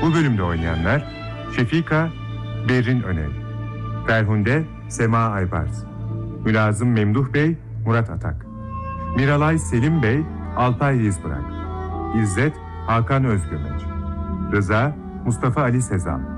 Bu bölümde oynayanlar Şefika Berrin Önel, Ferhunde Sema Aybars, Mülazım Memduh Bey Murat Atak, Miralay Selim Bey Alpay Yizbırak, İzzet Hakan Özgömeç, Rıza Mustafa Ali Sezan,